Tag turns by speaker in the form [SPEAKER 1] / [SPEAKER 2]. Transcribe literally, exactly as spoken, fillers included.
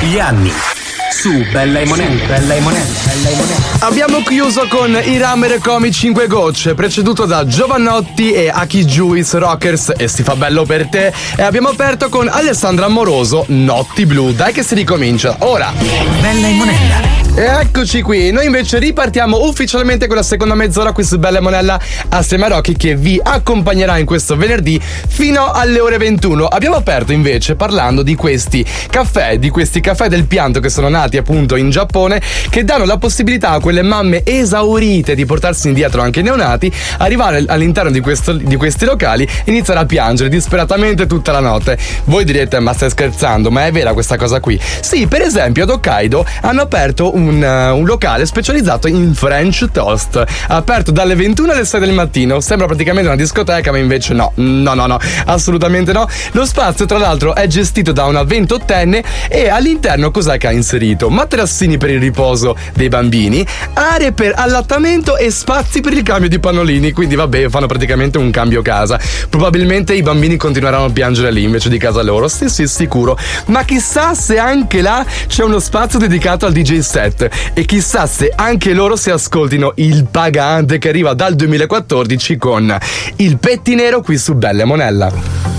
[SPEAKER 1] Gli anni su Bella e Monella. Bella e Monella. Bella e Monella.
[SPEAKER 2] Abbiamo chiuso con i Ramere Comi cinque gocce, preceduto da Giovannotti e Aki Juice Rockers e Si fa bello per te, e abbiamo aperto con Alessandra Amoroso, Notti blu. Dai che si ricomincia ora.
[SPEAKER 1] Bella e Monella.
[SPEAKER 2] E eccoci qui, noi invece ripartiamo ufficialmente con la seconda mezz'ora qui su Bella e Monella assieme a Rocky, che vi accompagnerà in questo venerdì fino alle ore ventuno. Abbiamo aperto invece parlando di questi caffè, di questi caffè del pianto che sono nati appunto in Giappone, che danno la possibilità a quelle mamme esaurite di portarsi indietro anche i neonati, arrivare all'interno di, questo, di questi locali e iniziare a piangere disperatamente tutta la notte. Voi direte, ma stai scherzando, ma è vera questa cosa qui? Sì, per esempio ad Hokkaido hanno aperto un Un, uh, un locale specializzato in French Toast, aperto dalle ventuno alle sei del mattino. Sembra praticamente una discoteca, ma invece no, no, no, no, assolutamente no. Lo spazio tra l'altro è gestito da una ventottenne e all'interno cos'è che ha inserito? Materassini per il riposo dei bambini, aree per allattamento e spazi per il cambio di pannolini. Quindi vabbè, fanno praticamente un cambio casa. Probabilmente i bambini continueranno a piangere lì invece di casa loro, sì sì sicuro. Ma chissà se anche là c'è uno spazio dedicato al D J set. E chissà se anche loro si ascoltino il Pagante, che arriva dal duemilaquattordici con Il pettinero qui su Bella e Monella.